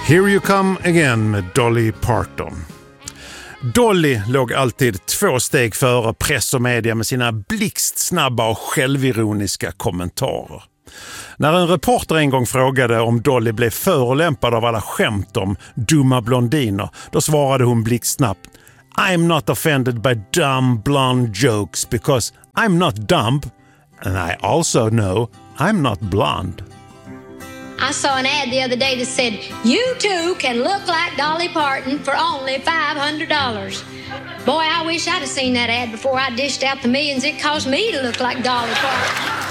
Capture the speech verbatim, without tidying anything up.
Here You Come Again med Dolly Parton. Dolly låg alltid två steg före press och media med sina blixtsnabba och självironiska kommentarer. När en reporter en gång frågade om Dolly blev förolämpad av alla skämt om dumma blondiner, då svarade hon blixtsnabbt: I'm not offended by dumb blonde jokes because I'm not dumb and I also know I'm not blonde. I saw an ad the other day that said, you too can look like Dolly Parton for only five hundred dollars. Boy, I wish I'd have seen that ad before I dished out the millions it cost me to look like Dolly Parton.